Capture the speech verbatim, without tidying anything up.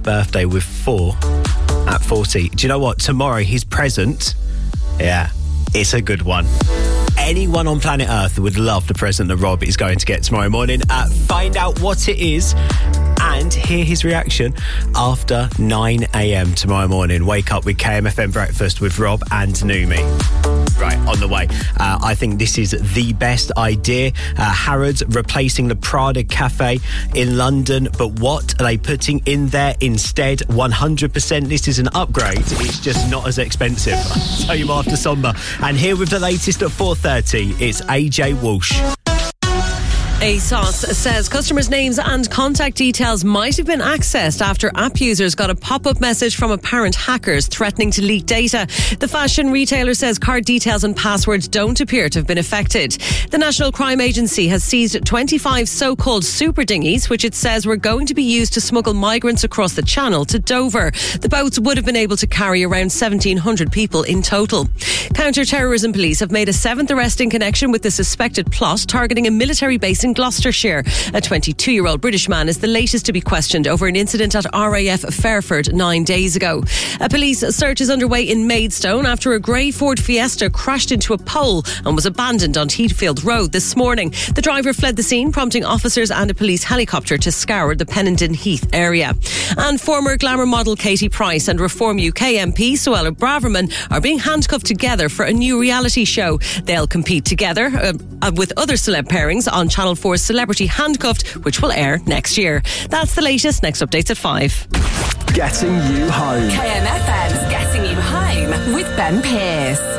birthday with four at forty. Do you know what? Tomorrow, his present, yeah, it's a good one. Anyone on planet Earth would love the present that Rob is going to get tomorrow morning. Uh, find out what it is and hear his reaction after nine a.m. tomorrow morning. Wake up with K M F M Breakfast with Rob and Numi. Right, on the way. Uh, I think this is the best idea. Uh, Harrods replacing the Prada Cafe in London. But what are they putting in there instead? one hundred percent this is an upgrade. It's just not as expensive. I'll tell you after Somber. And here with the latest at four thirty, it's A J Walsh. ASOS says customers' names and contact details might have been accessed after app users got a pop-up message from apparent hackers threatening to leak data. The fashion retailer says card details and passwords don't appear to have been affected. The National Crime Agency has seized twenty-five so-called super dinghies, which it says were going to be used to smuggle migrants across the Channel to Dover. The boats would have been able to carry around seventeen hundred people in total. Counter-terrorism police have made a seventh arrest in connection with the suspected plot targeting a military base in Gloucestershire. A twenty-two-year-old British man is the latest to be questioned over an incident at R A F Fairford nine days ago. A police search is underway in Maidstone after a grey Ford Fiesta crashed into a pole and was abandoned on Heathfield Road this morning. The driver fled the scene, prompting officers and a police helicopter to scour the Pennington Heath area. And former glamour model Katie Price and Reform U K M P Suella Braverman are being handcuffed together for a new reality show. They'll compete together uh, with other celeb pairings on Channel four's Celebrity Handcuffed, which will air next year. That's the latest. Next update's at five. Getting you home. K M F M's Getting You Home with Ben Pearce.